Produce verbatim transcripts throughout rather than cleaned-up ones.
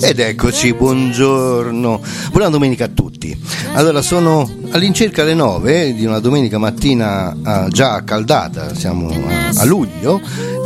Ed eccoci, buongiorno, buona domenica a tutti. Allora, sono all'incirca le nove di una domenica mattina uh, già accaldata, siamo a, a luglio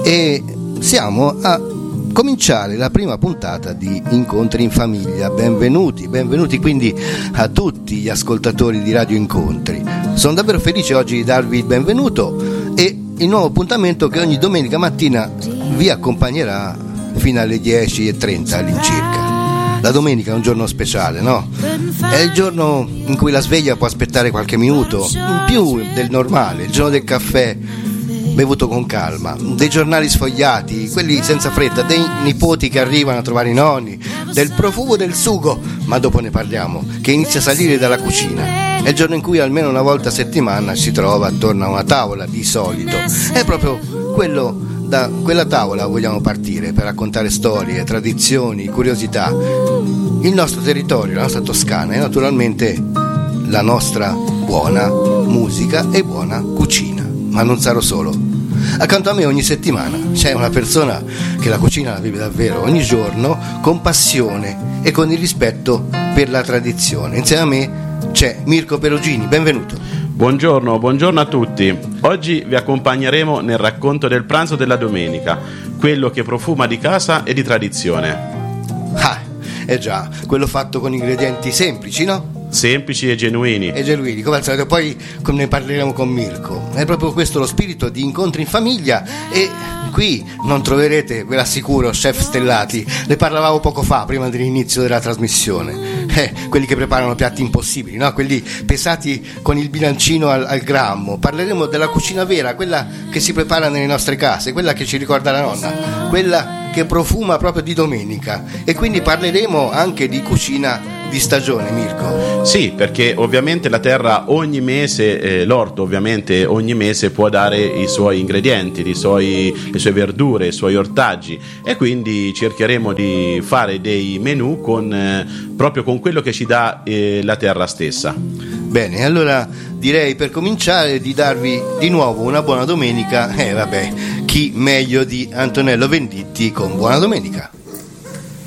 e siamo a cominciare la prima puntata di Incontri in Famiglia. Benvenuti, benvenuti quindi a tutti gli ascoltatori di Radio Incontri. Sono davvero felice oggi di darvi il benvenuto e il nuovo appuntamento che ogni domenica mattina vi accompagnerà fino alle dieci e trenta all'incirca. La domenica è un giorno speciale, no? È il giorno in cui la sveglia può aspettare qualche minuto in più del normale, il giorno del caffè bevuto con calma, dei giornali sfogliati, quelli senza fretta, dei nipoti che arrivano a trovare i nonni, del profumo del sugo, ma dopo ne parliamo, che inizia a salire dalla cucina. È il giorno in cui almeno una volta a settimana si trova attorno a una tavola, di solito. È proprio quello, da quella tavola vogliamo partire per raccontare storie, tradizioni, curiosità, il nostro territorio, la nostra Toscana e naturalmente la nostra buona musica e buona cucina. Ma non sarò solo. Accanto a me ogni settimana c'è una persona che la cucina la vive davvero ogni giorno con passione e con il rispetto per la tradizione. Insieme a me c'è Mirko Perugini, benvenuto. Buongiorno, buongiorno a tutti. Oggi vi accompagneremo nel racconto del pranzo della domenica, quello che profuma di casa e di tradizione. Ah, è già, quello fatto con ingredienti semplici, no? Semplici e genuini. E genuini, come al solito, poi ne parleremo con Mirko. È proprio questo lo spirito di Incontri in Famiglia e qui non troverete, ve l'assicuro, chef stellati. Ne parlavamo poco fa, prima dell'inizio della trasmissione. Eh, quelli che preparano piatti impossibili, no? Quelli pesati con il bilancino al, al grammo. Parleremo della cucina vera, quella che si prepara nelle nostre case, quella che ci ricorda la nonna, quella che profuma proprio di domenica. E quindi parleremo anche di cucina di stagione, Mirko. Sì, perché ovviamente la terra ogni mese, eh, l'orto ovviamente ogni mese può dare i suoi ingredienti, i suoi, le sue verdure, i suoi ortaggi e quindi cercheremo di fare dei menù con, eh, proprio con quello che ci dà eh, la terra stessa. Bene, allora direi per cominciare di darvi di nuovo una buona domenica. Eh vabbè, chi meglio di Antonello Venditti con Buona Domenica.